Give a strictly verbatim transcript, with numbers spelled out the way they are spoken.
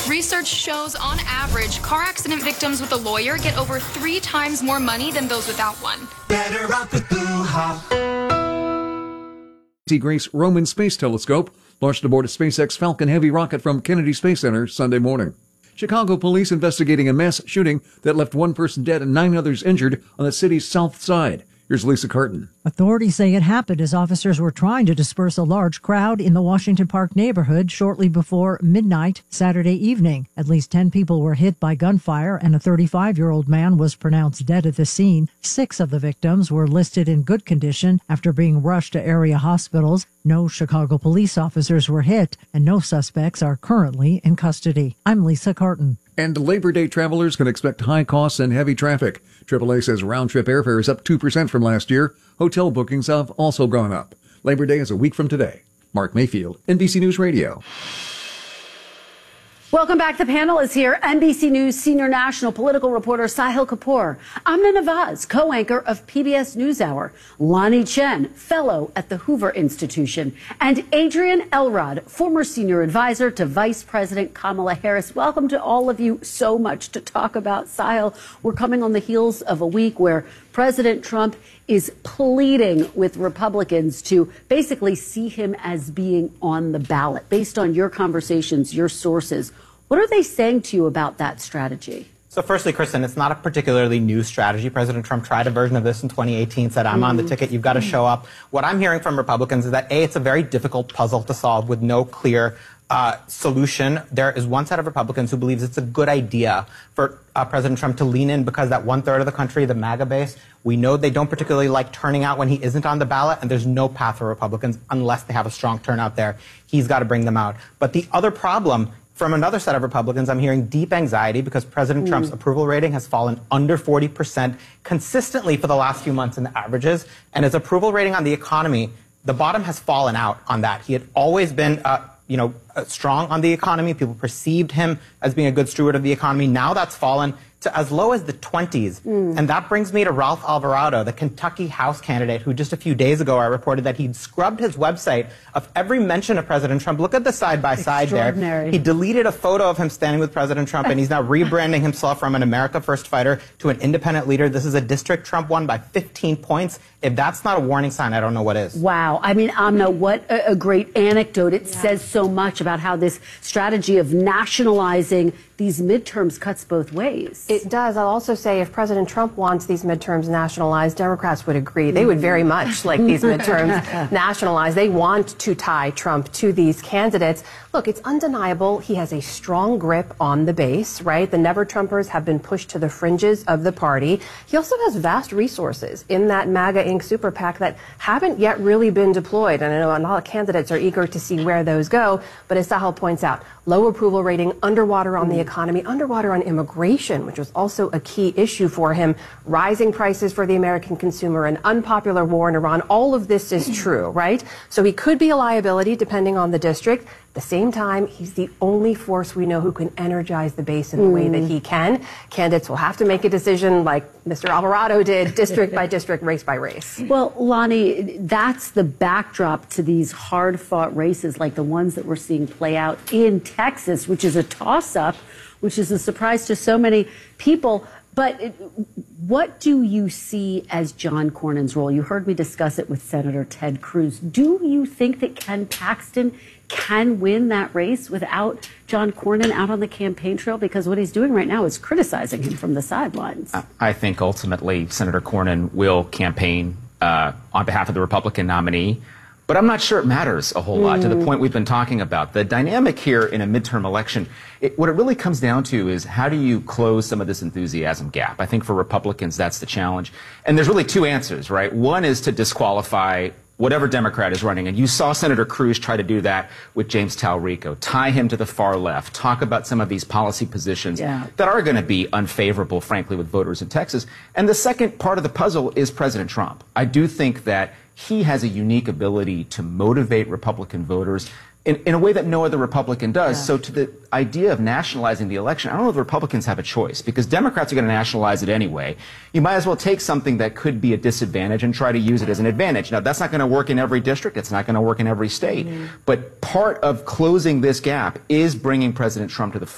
Research shows, on average, car accident victims with a lawyer get over three times more money than those without one. Better off with Boo-ha. Grace Roman Space Telescope launched aboard a SpaceX Falcon Heavy rocket from Kennedy Space Center Sunday morning. Chicago police investigating a mass shooting that left one person dead and nine others injured on the city's south side. Here's Lisa Carton. Authorities say it happened as officers were trying to disperse a large crowd in the Washington Park neighborhood shortly before midnight Saturday evening. At least ten people were hit by gunfire, and a thirty-five-year-old man was pronounced dead at the scene. Six of the victims were listed in good condition after being rushed to area hospitals. No Chicago police officers were hit, and no suspects are currently in custody. I'm Lisa Carton. And Labor Day travelers can expect high costs and heavy traffic. triple A says round-trip airfare is up two percent from last year. Hotel bookings have also gone up. Labor Day is a week from today. Mark Mayfield, N B C News Radio. Welcome back. The panel is here. N B C News senior national political reporter Sahil Kapoor, Amna Nawaz, co-anchor of P B S NewsHour, Lonnie Chen, fellow at the Hoover Institution, and Adrian Elrod, former senior advisor to Vice President Kamala Harris. Welcome to all of you. So much to talk about. Sahil, we're coming on the heels of a week where President Trump is pleading with Republicans to basically see him as being on the ballot. Based on your conversations, your sources, what are they saying to you about that strategy? So firstly, Kristen, it's not a particularly new strategy. President Trump tried a version of this in twenty eighteen, said, I'm mm. on the ticket, you've got to show up. What I'm hearing from Republicans is that, A, it's a very difficult puzzle to solve with no clear Uh, solution. There is one set of Republicans who believes it's a good idea for uh, President Trump to lean in because that one-third of the country, the MAGA base, we know they don't particularly like turning out when he isn't on the ballot, and there's no path for Republicans unless they have a strong turnout there. He's got to bring them out. But the other problem from another set of Republicans, I'm hearing deep anxiety because President mm. Trump's approval rating has fallen under forty percent consistently for the last few months in the averages, and his approval rating on the economy, the bottom has fallen out on that. He had always been uh, you know, uh, strong on the economy. People perceived him as being a good steward of the economy. Now that's fallen to as low as the twenties. Mm. And that brings me to Ralph Alvarado, the Kentucky House candidate, who just a few days ago I reported that he'd scrubbed his website of every mention of President Trump. Look at the side-by-side there. He deleted a photo of him standing with President Trump, and he's now rebranding himself from an America First fighter to an independent leader. This is a district Trump won by fifteen points. If that's not a warning sign, I don't know what is. Wow. I mean, Amna, what a, a great anecdote. It yeah. says so much about how this strategy of nationalizing these midterms cuts both ways. It does. I'll also say if President Trump wants these midterms nationalized, Democrats would agree. They would very much like these midterms nationalized. They want to tie Trump to these candidates. Look, it's undeniable he has a strong grip on the base, right? The Never-Trumpers have been pushed to the fringes of the party. He also has vast resources in that MAGA Incorporated super PAC that haven't yet really been deployed. And I know a lot of candidates are eager to see where those go. But as Sahil points out, low approval rating, underwater on the economy, underwater on immigration, which was also a key issue for him, rising prices for the American consumer, an unpopular war in Iran. All of this is true, right? So he could be a liability depending on the district. At the same time, he's the only force we know who can energize the base in the mm. way that he can. Candidates will have to make a decision like Mister Alvarado did, district by district, race by race. Well, Lonnie, that's the backdrop to these hard-fought races like the ones that we're seeing play out in Texas, which is a toss-up, which is a surprise to so many people. But it, what do you see as John Cornyn's role? You heard me discuss it with Senator Ted Cruz. Do you think that Ken Paxton can win that race without John Cornyn out on the campaign trail? Because what he's doing right now is criticizing him from the sidelines. I think ultimately Senator Cornyn will campaign uh, on behalf of the Republican nominee. But I'm not sure it matters a whole lot, mm. to the point we've been talking about. The dynamic here in a midterm election, it, what it really comes down to is how do you close some of this enthusiasm gap? I think for Republicans, that's the challenge. And there's really two answers, right? One is to disqualify whatever Democrat is running. And you saw Senator Cruz try to do that with James Talrico, tie him to the far left, talk about some of these policy positions yeah. that are going to be unfavorable, frankly, with voters in Texas. And the second part of the puzzle is President Trump. I do think that he has a unique ability to motivate Republican voters in, in a way that no other Republican does. Yeah. So to the idea of nationalizing the election, I don't know if the Republicans have a choice, because Democrats are going to nationalize it anyway. You might as well take something that could be a disadvantage and try to use it as an advantage. Now, that's not going to work in every district. It's not going to work in every state. Mm-hmm. But part of closing this gap is bringing President Trump to the